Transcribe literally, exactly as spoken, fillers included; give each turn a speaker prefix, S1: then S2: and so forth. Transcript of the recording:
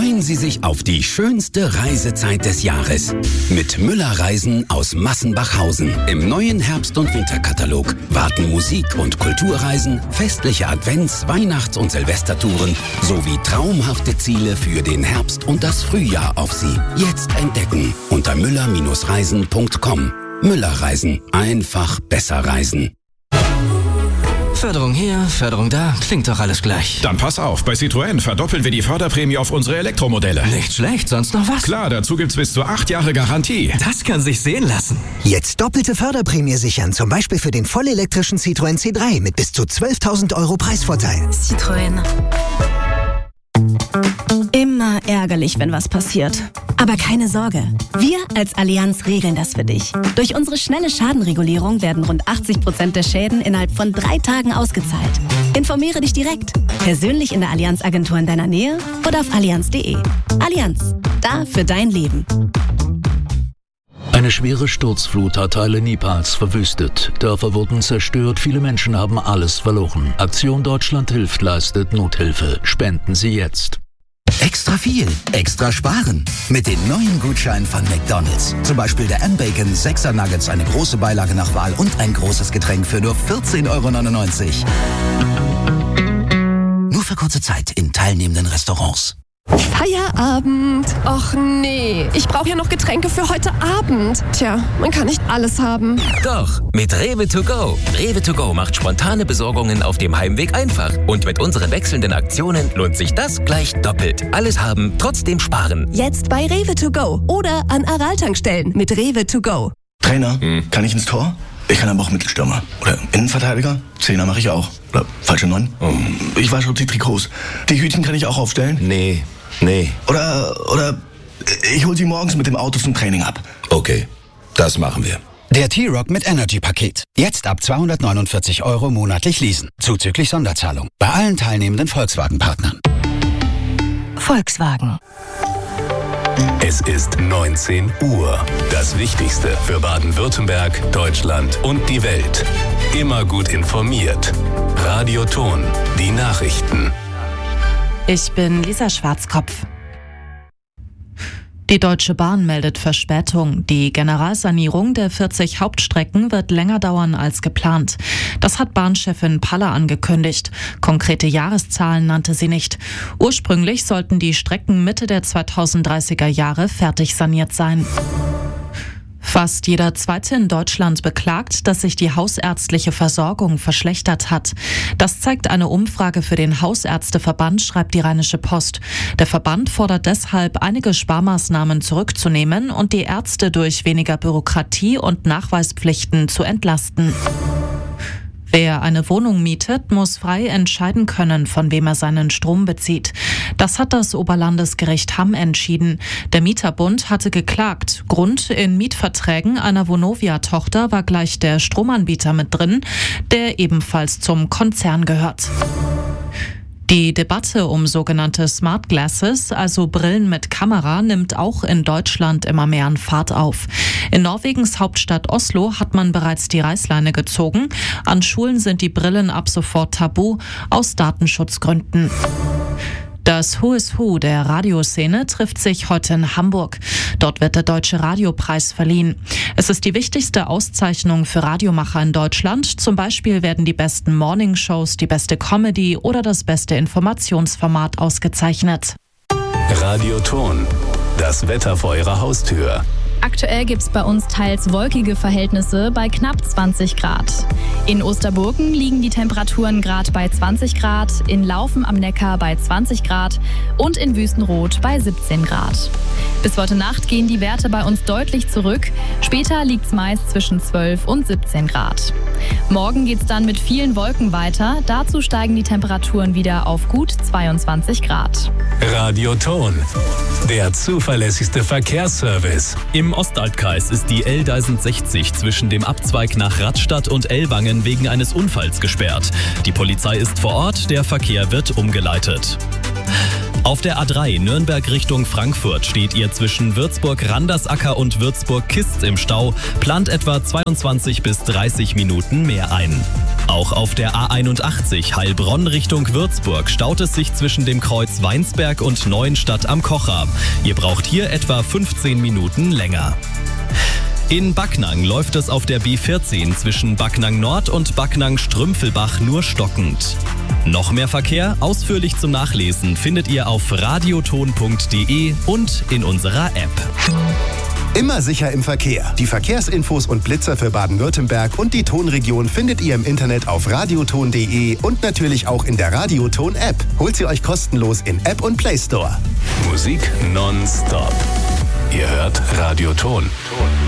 S1: Freuen Sie sich auf die schönste Reisezeit des Jahres. Mit Müller-Reisen aus Massenbachhausen. Im neuen Herbst- und Winterkatalog warten Musik- und Kulturreisen, festliche Advents-, Weihnachts- und Silvestertouren sowie traumhafte Ziele für den Herbst und das Frühjahr auf Sie. Jetzt entdecken unter müller Reisen punkt com. Müller-Reisen. Einfach besser reisen.
S2: Förderung hier, Förderung da, klingt doch alles gleich.
S3: Dann pass auf, bei Citroën verdoppeln wir die Förderprämie auf unsere Elektromodelle.
S2: Nicht schlecht, sonst noch was?
S3: Klar, dazu gibt's bis zu acht Jahre Garantie.
S2: Das kann sich sehen lassen.
S4: Jetzt doppelte Förderprämie sichern, zum Beispiel für den vollelektrischen Citroën C drei mit bis zu zwölftausend Euro Preisvorteil.
S5: Citroën. Immer ärgerlich, wenn was passiert. Aber keine Sorge. Wir als Allianz regeln das für dich. Durch unsere schnelle Schadenregulierung werden rund achtzig Prozent der Schäden innerhalb von drei Tagen ausgezahlt. Informiere dich direkt. Persönlich in der Allianz-Agentur in deiner Nähe oder auf allianz punkt de. Allianz. Da für dein Leben.
S6: Eine schwere Sturzflut hat Teile Nepals verwüstet. Dörfer wurden zerstört, viele Menschen haben alles verloren. Aktion Deutschland hilft leistet Nothilfe. Spenden Sie jetzt.
S7: Extra viel, extra sparen. Mit den neuen Gutscheinen von McDonald's. Zum Beispiel der M-Bacon, sechser Nuggets, eine große Beilage nach Wahl und ein großes Getränk für nur vierzehn Euro neunundneunzig. Nur für kurze Zeit in teilnehmenden Restaurants.
S8: Feierabend. Och nee, ich brauche ja noch Getränke für heute Abend. Tja, man kann nicht alles haben.
S9: Doch, mit Rewe to go. Rewe to go macht spontane Besorgungen auf dem Heimweg einfach. Und mit unseren wechselnden Aktionen lohnt sich das gleich doppelt. Alles haben, trotzdem sparen.
S8: Jetzt bei Rewe to go oder an Aral-Tankstellen mit Rewe to go.
S10: Trainer, hm. kann ich ins Tor? Ich kann aber auch Mittelstürmer. Oder Innenverteidiger. Zehner mache ich auch. Oder falsche Neun. Oh. Ich wasche die Trikots. Die Hütchen kann ich auch aufstellen?
S9: Nee. Nee.
S10: Oder, oder ich hol sie morgens mit dem Auto zum Training ab.
S9: Okay, das machen wir.
S7: Der T-Rock mit Energy-Paket. Jetzt ab zweihundertneunundvierzig Euro monatlich leasen. Zuzüglich Sonderzahlung. Bei allen teilnehmenden Volkswagen-Partnern.
S5: Volkswagen.
S11: Es ist neunzehn Uhr. Das Wichtigste für Baden-Württemberg, Deutschland und die Welt. Immer gut informiert. Radio Ton. Die Nachrichten.
S12: Ich bin Lisa Schwarzkopf. Die Deutsche Bahn meldet Verspätung. Die Generalsanierung der vierzig Hauptstrecken wird länger dauern als geplant. Das hat Bahnchefin Paller angekündigt. Konkrete Jahreszahlen nannte sie nicht. Ursprünglich sollten die Strecken Mitte der zweitausenddreißiger Jahre fertig saniert sein. Fast jeder Zweite in Deutschland beklagt, dass sich die hausärztliche Versorgung verschlechtert hat. Das zeigt eine Umfrage für den Hausärzteverband, schreibt die Rheinische Post. Der Verband fordert deshalb, einige Sparmaßnahmen zurückzunehmen und die Ärzte durch weniger Bürokratie und Nachweispflichten zu entlasten. Wer eine Wohnung mietet, muss frei entscheiden können, von wem er seinen Strom bezieht. Das hat das Oberlandesgericht Hamm entschieden. Der Mieterbund hatte geklagt. Grund: in Mietverträgen einer Vonovia-Tochter war gleich der Stromanbieter mit drin, der ebenfalls zum Konzern gehört. Die Debatte um sogenannte Smart Glasses, also Brillen mit Kamera, nimmt auch in Deutschland immer mehr an Fahrt auf. In Norwegens Hauptstadt Oslo hat man bereits die Reißleine gezogen. An Schulen sind die Brillen ab sofort tabu, aus Datenschutzgründen. Das Who is Who der Radioszene trifft sich heute in Hamburg. Dort wird der Deutsche Radiopreis verliehen. Es ist die wichtigste Auszeichnung für Radiomacher in Deutschland. Zum Beispiel werden die besten Morningshows, die beste Comedy oder das beste Informationsformat ausgezeichnet.
S11: Radio Ton. Das Wetter vor Ihrer Haustür.
S13: Aktuell gibt es bei uns teils wolkige Verhältnisse bei knapp zwanzig Grad. In Osterburgen liegen die Temperaturen gerade bei zwanzig Grad, in Laufen am Neckar bei zwanzig Grad und in Wüstenrot bei siebzehn Grad. Bis heute Nacht gehen die Werte bei uns deutlich zurück. Später liegt es meist zwischen zwölf und siebzehn Grad. Morgen geht es dann mit vielen Wolken weiter. Dazu steigen die Temperaturen wieder auf gut zweiundzwanzig Grad.
S11: Radio Ton. Der zuverlässigste Verkehrsservice.
S14: Im Ostalbkreis ist die L sechzig zwischen dem Abzweig nach Radstadt und Ellwangen wegen eines Unfalls gesperrt. Die Polizei ist vor Ort, der Verkehr wird umgeleitet. Auf der A drei Nürnberg Richtung Frankfurt steht ihr zwischen Würzburg-Randersacker und Würzburg-Kist im Stau, plant etwa zweiundzwanzig bis dreißig Minuten mehr ein. Auch auf der A einundachtzig Heilbronn Richtung Würzburg staut es sich zwischen dem Kreuz Weinsberg und Neuenstadt am Kocher. Ihr braucht hier etwa fünfzehn Minuten länger. In Backnang läuft es auf der B vierzehn zwischen Backnang Nord und Backnang Strümpfelbach nur stockend. Noch mehr Verkehr, ausführlich zum Nachlesen, findet ihr auf radioton punkt de und in unserer App.
S15: Immer sicher im Verkehr. Die Verkehrsinfos und Blitzer für Baden-Württemberg und die Tonregion findet ihr im Internet auf radioton punkt de und natürlich auch in der Radioton-App. Holt sie euch kostenlos in App und Play Store.
S11: Musik nonstop. Ihr hört Radioton.